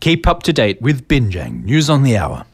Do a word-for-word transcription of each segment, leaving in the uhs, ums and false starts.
Keep up to date with Binjang News on the Hour.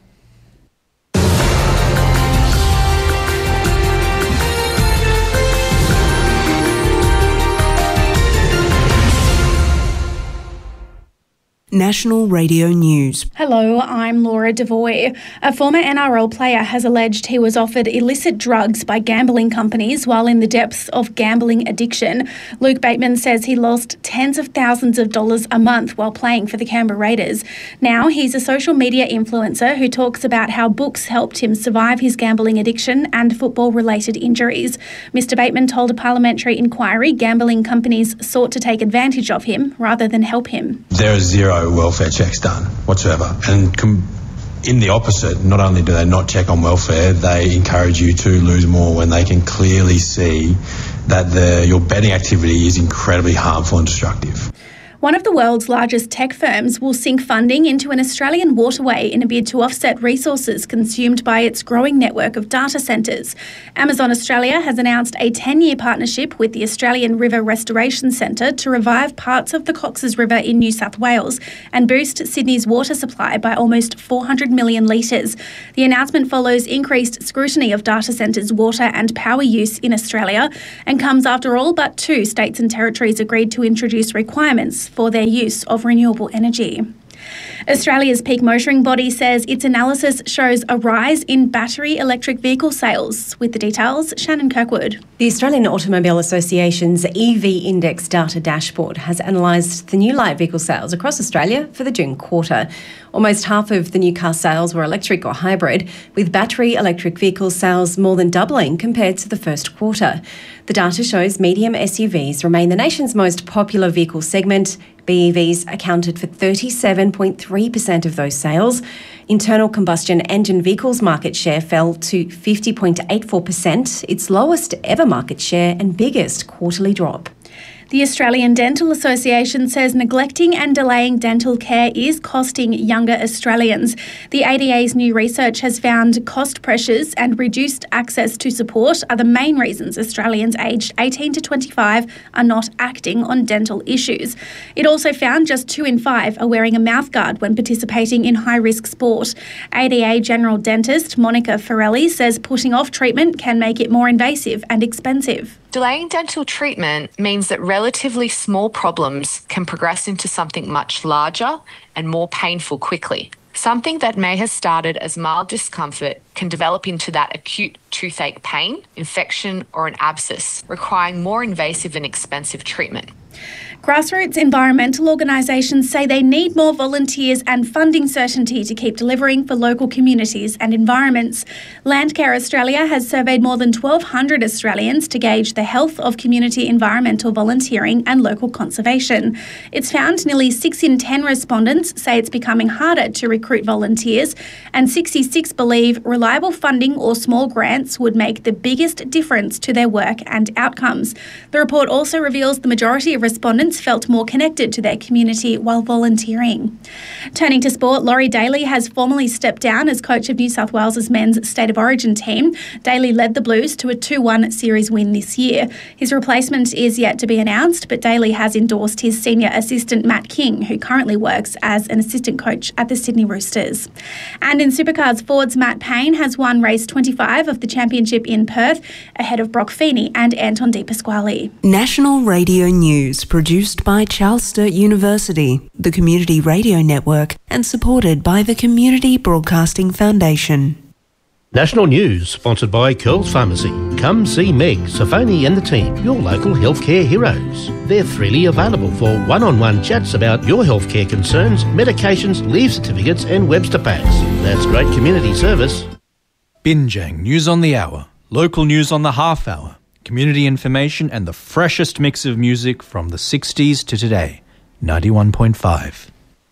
National Radio News. Hello, I'm Laura Devoy. A former N R L player has alleged he was offered illicit drugs by gambling companies while in the depths of gambling addiction. Luke Bateman says he lost tens of thousands of dollars a month while playing for the Canberra Raiders. Now he's a social media influencer who talks about how books helped him survive his gambling addiction and football-related injuries. Mister Bateman told a parliamentary inquiry gambling companies sought to take advantage of him rather than help him. There are zero welfare checks done whatsoever, and com- in the opposite, not only do they not check on welfare, they encourage you to lose more when they can clearly see that the, your betting activity is incredibly harmful and destructive. One of the world's largest tech firms will sink funding into an Australian waterway in a bid to offset resources consumed by its growing network of data centres. Amazon Australia has announced a ten-year partnership with the Australian River Restoration Centre to revive parts of the Cox's River in New South Wales and boost Sydney's water supply by almost four hundred million litres. The announcement follows increased scrutiny of data centres' water and power use in Australia and comes after all but two states and territories agreed to introduce requirements for their use of renewable energy. Australia's peak motoring body says its analysis shows a rise in battery electric vehicle sales. With the details, Shannon Kirkwood. The Australian Automobile Association's E V Index data dashboard has analysed the new light vehicle sales across Australia for the June quarter. Almost half of the new car sales were electric or hybrid, with battery electric vehicle sales more than doubling compared to the first quarter. The data shows medium S U Vs remain the nation's most popular vehicle segment. B E Vs accounted for thirty-seven point three percent of those sales. Internal combustion engine vehicles market share fell to fifty point eight four percent, its lowest ever market share and biggest quarterly drop. The Australian Dental Association says neglecting and delaying dental care is costing younger Australians. The A D A's new research has found cost pressures and reduced access to support are the main reasons Australians aged eighteen to twenty-five are not acting on dental issues. It also found just two in five are wearing a mouthguard when participating in high-risk sport. A D A General Dentist Monica Ferrelli says putting off treatment can make it more invasive and expensive. Delaying dental treatment means that relatively small problems can progress into something much larger and more painful quickly. Something that may have started as mild discomfort can develop into that acute toothache pain, infection, or an abscess, requiring more invasive and expensive treatment. Grassroots environmental organisations say they need more volunteers and funding certainty to keep delivering for local communities and environments. Landcare Australia has surveyed more than twelve hundred Australians to gauge the health of community environmental volunteering and local conservation. It's found nearly six in ten respondents say it's becoming harder to recruit volunteers, and sixty-six believe reliable funding or small grants would make the biggest difference to their work and outcomes. The report also reveals the majority of respondents felt more connected to their community while volunteering. Turning to sport, Laurie Daly has formally stepped down as coach of New South Wales's men's State of Origin team. Daly led the Blues to a two one series win this year. His replacement is yet to be announced, but Daly has endorsed his senior assistant Matt King, who currently works as an assistant coach at the Sydney Roosters. And in Supercars, Ford's Matt Payne has won race twenty-five of the championship in Perth, ahead of Brock Feeney and Anton De Pasquale. National Radio News, produced by Charles Sturt University, the Community Radio Network, and supported by the Community Broadcasting Foundation. National News, sponsored by Curls Pharmacy. Come see Meg, Safoni and the team, your local healthcare heroes. They're freely available for one-on-one chats about your healthcare concerns, medications, leave certificates and Webster packs. That's great community service. Binjang News on the Hour, local news on the half hour, community information and the freshest mix of music from the sixties to today. ninety-one point five.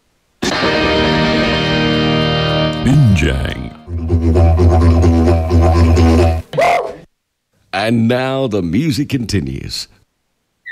Binjang. And now the music continues.